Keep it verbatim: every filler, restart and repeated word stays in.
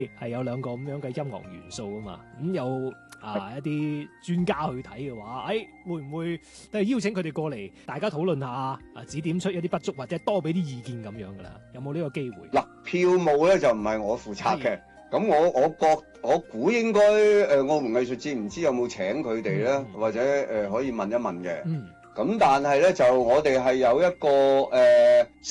係有兩個咁樣嘅音樂元素啊嘛，咁有啊一啲專家去睇嘅話，誒、哎、會唔會都係邀請佢哋過嚟，大家討論下啊，指點出一啲不足或者多俾啲意見咁樣噶啦？有冇呢個機會？ 嗱，票務咧就唔係我負責嘅，咁我我覺我估應該誒、呃，我們藝術節唔知有冇請佢哋咧，嗯、或者誒、呃、可以問一問嘅。嗯。咁但係咧就我哋係有一個誒。呃